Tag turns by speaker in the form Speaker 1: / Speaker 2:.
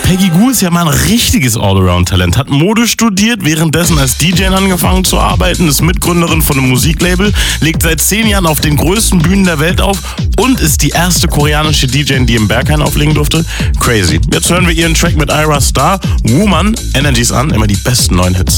Speaker 1: Peggy Gou ist ja mal ein richtiges Allround-Talent. Hat Mode studiert, währenddessen als DJ angefangen zu arbeiten, ist Mitgründerin von einem Musiklabel, legt seit 10 Jahren auf den größten Bühnen der Welt auf und ist die erste koreanische DJ, die im Berghain auflegen durfte. Crazy. Jetzt hören wir ihren Track mit Ira Star, Woman. Energies an, immer die besten neuen Hits.